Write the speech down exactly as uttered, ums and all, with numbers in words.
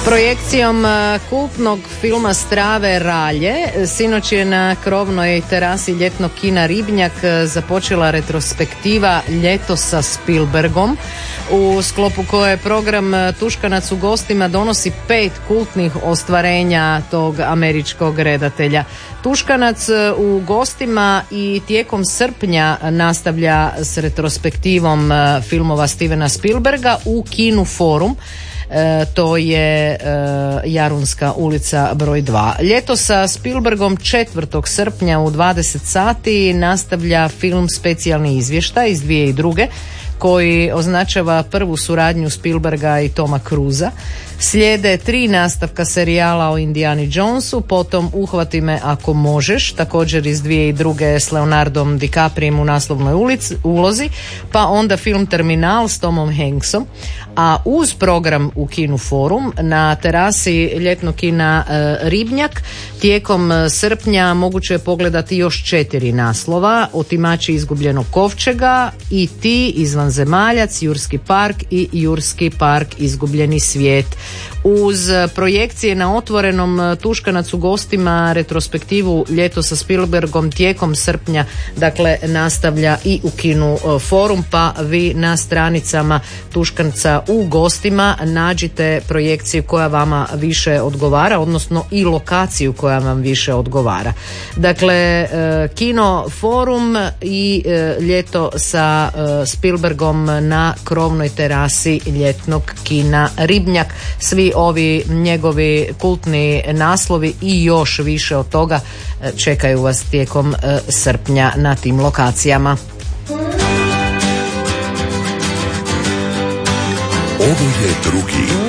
Projekcijom kultnog filma Strave Ralje sinoć je na krovnoj terasi ljetnog kina Ribnjak započela retrospektiva Ljeto sa Spielbergom, u sklopu koje program Tuškanac u gostima donosi pet kultnih ostvarenja tog američkog redatelja. Tuškanac u gostima i tijekom srpnja nastavlja s retrospektivom filmova Stevena Spielberga u Kinu Forum. E, to je e, Jarunska ulica broj dva. Ljeto sa Spielbergom četvrtog srpnja u dvadeset sati nastavlja film Specijalni izvještaj iz dvije tisuće druge koji označava prvu suradnju Spielberga i Toma Cruisa. Slijede tri nastavka serijala o Indiani Jonesu, potom Uhvati me ako možeš, također iz dvije tisuće druge s Leonardom DiCaprijem u naslovnoj ulici, ulozi, pa onda film Terminal s Tomom Hanksom, a uz program u Kinu Forum na terasi ljetnog kina e, Ribnjak tijekom srpnja moguće je pogledati još četiri naslova: Otimači izgubljenog kovčega, I T, Izvanzemaljac, Jurski park i Jurski park izgubljeni svijet. Uz projekcije na otvorenom Tuškanac u gostima retrospektivu Ljeto sa Spielbergom tijekom srpnja dakle nastavlja i u Kinu Forum, pa vi na stranicama Tuškanca u gostima nađite projekciju koja vama više odgovara, odnosno i lokaciju koja vam više odgovara. Dakle, Kino Forum i Ljeto sa Spielbergom na krovnoj terasi ljetnog kina Ribnjak. Svi ovi njegovi kultni naslovi i još više od toga čekaju vas tijekom srpnja na tim lokacijama. Ovo je drugi